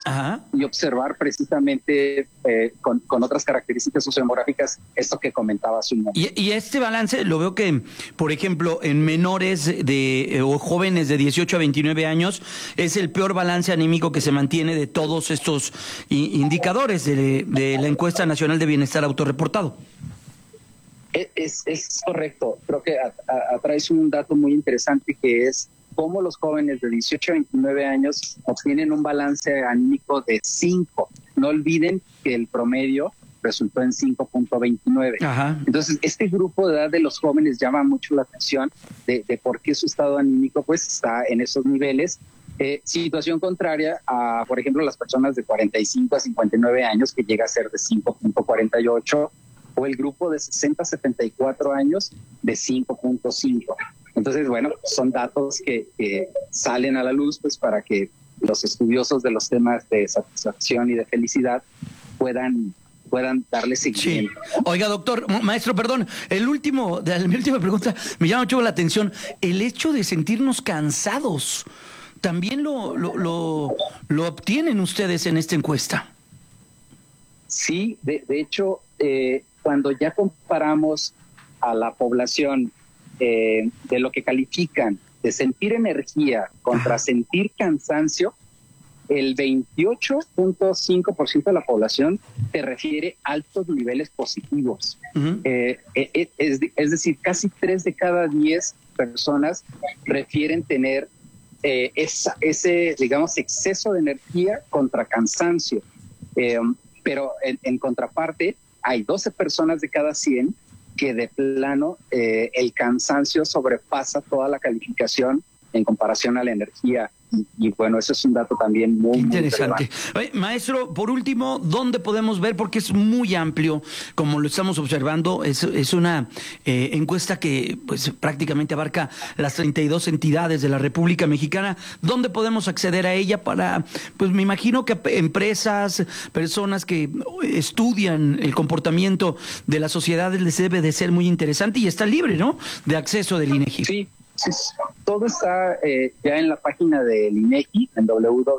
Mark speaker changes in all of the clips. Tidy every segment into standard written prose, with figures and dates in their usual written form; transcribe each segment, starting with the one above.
Speaker 1: Ajá.
Speaker 2: y observar precisamente con otras características sociodemográficas esto que comentaba hace un momento.
Speaker 1: Y este balance lo veo que, por ejemplo, en menores o jóvenes de 18 a 29 años es el peor balance anímico que se mantiene de todos estos indicadores de la Encuesta Nacional de Bienestar autorreportado.
Speaker 2: Es correcto. Creo que traes un dato muy interesante, que es cómo los jóvenes de 18 a 29 años obtienen un balance anímico de 5. No olviden que el promedio resultó en 5.29.
Speaker 1: Ajá.
Speaker 2: Entonces, este grupo de edad de los jóvenes llama mucho la atención de por qué su estado anímico pues está en esos niveles. Situación contraria a, por ejemplo, las personas de 45 a 59 años, que llega a ser de 5.48, o el grupo de 60 a 74 años de 5.5. Entonces, bueno, son datos que salen a la luz pues para que los estudiosos de los temas de satisfacción y de felicidad puedan darle seguimiento.
Speaker 1: Sí. Oiga, doctor, maestro, perdón, mi última pregunta me llama mucho la atención. El hecho de sentirnos cansados, ¿también lo obtienen ustedes en esta encuesta?
Speaker 2: Sí, de hecho, cuando ya comparamos a la población de lo que califican de sentir energía contra sentir cansancio, el 28.5% de la población se refiere a altos niveles positivos.
Speaker 1: Uh-huh.
Speaker 2: Es decir, casi 3 de cada 10 personas refieren tener ese, digamos, exceso de energía contra cansancio. Pero en contraparte, hay 12 personas de cada 100 que de plano el cansancio sobrepasa toda la calificación en comparación a la energía. Y bueno, eso es un dato también muy
Speaker 1: interesante. Oye, maestro, por último, ¿dónde podemos ver? Porque es muy amplio, como lo estamos observando, es una encuesta que pues prácticamente abarca las 32 entidades de la República Mexicana. ¿Dónde podemos acceder a ella para, pues me imagino que empresas, personas que estudian el comportamiento de la sociedad les debe de ser muy interesante y está libre, ¿no?, de acceso del INEGI?
Speaker 2: Sí. Sí, todo está ya en la página del INEGI, en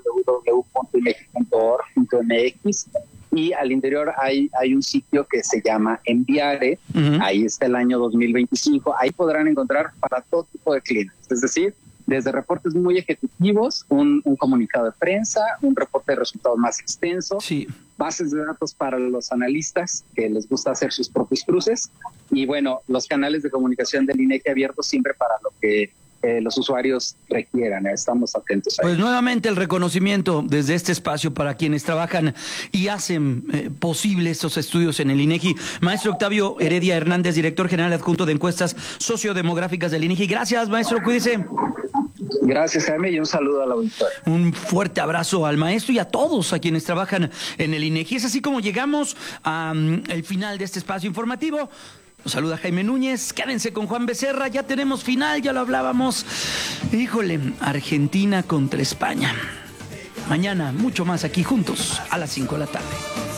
Speaker 2: www.inegi.org.mx, y al interior hay un sitio que se llama Enviare. Uh-huh. Ahí está el año 2025, ahí podrán encontrar para todo tipo de clientes, es decir, desde reportes muy ejecutivos, un comunicado de prensa, un reporte de resultados más extenso,
Speaker 1: sí,
Speaker 2: bases de datos para los analistas que les gusta hacer sus propios cruces, y bueno, los canales de comunicación del INEGI abiertos siempre para lo que los usuarios requieran. Estamos atentos a ello.
Speaker 1: Pues nuevamente el reconocimiento desde este espacio para quienes trabajan y hacen posible estos estudios en el INEGI. Maestro Octavio Heredia Hernández, director general adjunto de encuestas sociodemográficas del INEGI. Gracias, maestro, cuídese.
Speaker 2: Gracias, Jaime, y un saludo a la auditoría.
Speaker 1: Un fuerte abrazo al maestro y a todos a quienes trabajan en el INEGI. Es así como llegamos al final de este espacio informativo. Nos saluda Jaime Núñez. Quédense con Juan Becerra. Ya tenemos final, ya lo hablábamos. Híjole, Argentina contra España. Mañana mucho más aquí juntos a las 5 de la tarde.